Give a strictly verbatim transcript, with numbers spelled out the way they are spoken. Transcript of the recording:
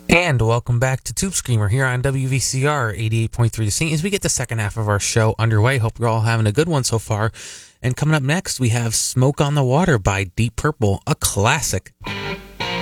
And welcome back to Tube Screamer here on W V C R eighty-eight point three The Scene as we get the second half of our show underway. Hope you're all having a good one so far. And coming up next, we have Smoke on the Water by Deep Purple, a classic.